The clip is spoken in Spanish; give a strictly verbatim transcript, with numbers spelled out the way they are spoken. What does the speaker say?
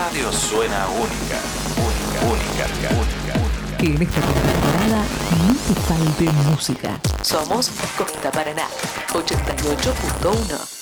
radio suena única, única, única, única, única. Que en esta temporada no te falte música. Somos Costa Paraná, ochenta y ocho punto uno.